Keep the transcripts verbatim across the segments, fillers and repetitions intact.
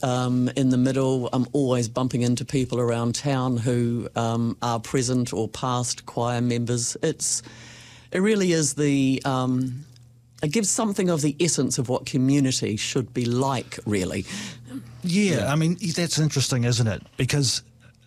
um, in the middle. I'm always bumping into people around town who um, are present or past choir members. It's it really is the um, it gives something of the essence of what community should be like, really. Yeah, yeah. I mean, that's interesting, isn't it? Because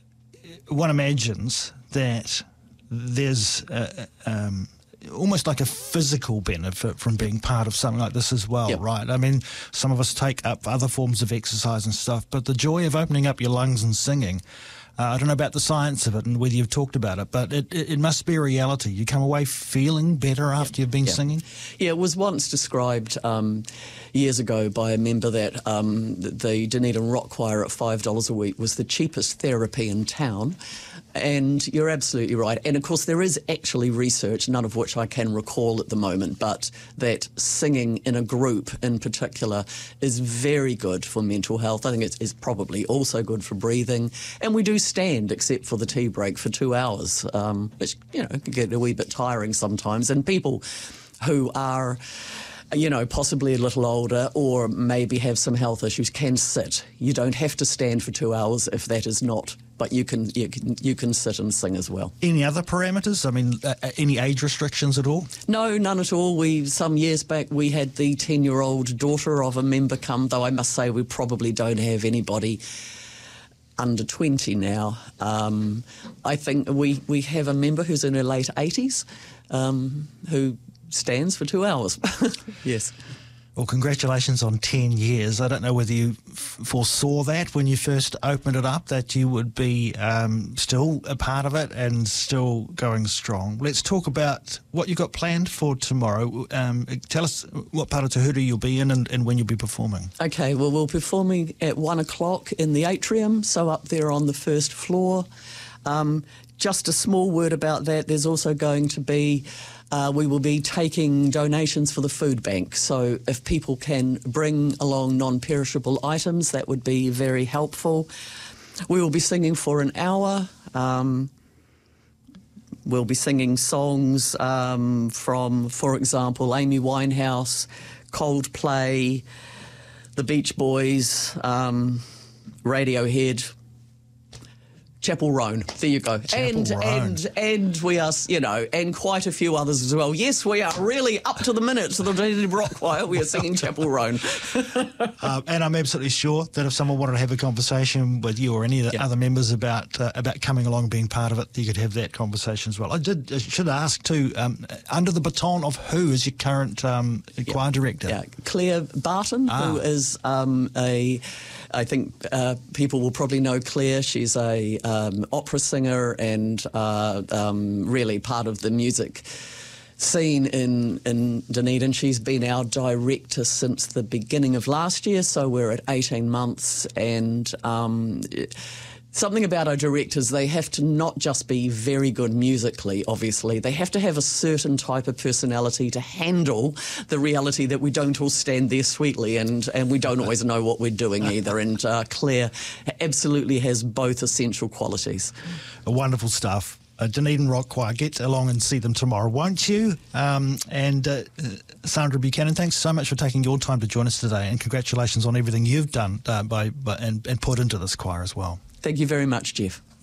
one imagines that there's uh, um, almost like a physical benefit from being part of something like this as well, yep. right? I mean, some of us take up other forms of exercise and stuff, but the joy of opening up your lungs and singing, uh, I don't know about the science of it and whether you've talked about it, but it, it, it must be a reality. You come away feeling better after yep. you've been yep. singing? Yeah, it was once described um, years ago by a member that um, the Dunedin Rock Choir at five dollars a week was the cheapest therapy in town. And you're absolutely right. And, of course, there is actually research, none of which I can recall at the moment, but that singing in a group in particular is very good for mental health. I think it's, it's probably also good for breathing. And we do stand, except for the tea break, for two hours, um, which, you know, can get a wee bit tiring sometimes. And people who are, you know, possibly a little older or maybe have some health issues can sit. You don't have to stand for two hours if that is not, but you can you can, you can sit and sing as well. Any other parameters? I mean, uh, any age restrictions at all? No, none at all. We some years back we had the ten-year-old daughter of a member come, though I must say we probably don't have anybody under twenty now. Um, I think we, we have a member who's in her late eighties um, who stands for two hours. Yes. Well, congratulations on ten years. I don't know whether you f- foresaw that when you first opened it up, that you would be um, still a part of it and still going strong. Let's talk about what you've got planned for tomorrow. Um, tell us what part of Te Huru you'll be in and, and when you'll be performing. Okay, well, we'll be performing at one o'clock in the atrium, so up there on the first floor. Um, just a small word about that. There's also going to be Uh, we will be taking donations for the food bank, so if people can bring along non-perishable items, that would be very helpful. We will be singing for an hour. Um, we'll be singing songs um, from, for example, Amy Winehouse, Coldplay, the Beach Boys, um, Radiohead, Chapel Roan. There you go. Chapel and Roan. and and we are, you know, and quite a few others as well. Yes, we are really up to the minute to the Dunedin Rock Choir. We are singing Chapel Roan. um, and I'm absolutely sure that if someone wanted to have a conversation with you or any of the yeah. other members about uh, about coming along and being part of it, you could have that conversation as well. I did I should ask too, um, under the baton of who is your current um, choir yeah. director? Yeah, Claire Barton, ah. who is um, a, I think uh, people will probably know Claire. She's a um, opera singer and uh, um, really part of the music scene in, in Dunedin. She's been our director since the beginning of last year, so we're at eighteen months. And um, something about our directors, they have to not just be very good musically, obviously. They have to have a certain type of personality to handle the reality that we don't all stand there sweetly and, and we don't always know what we're doing either. And uh, Claire absolutely has both essential qualities. Wonderful stuff. Uh, Dunedin Rock Choir, get along and see them tomorrow, won't you? Um, and uh, Sandra Buchanan, thanks so much for taking your time to join us today, and congratulations on everything you've done uh, by, by and, and put into this choir as well. Thank you very much, Jeff.